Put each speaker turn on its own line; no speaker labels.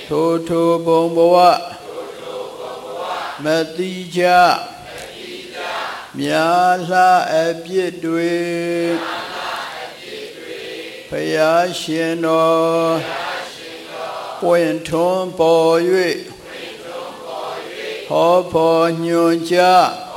ထိုထိုဘုံဘဝမတိကြမြာလှအပြစ်တွေဖယားရှင်တော်ပွင့်ထွန်းပေါ်၍ဟောဖို့ညွှန်ကြား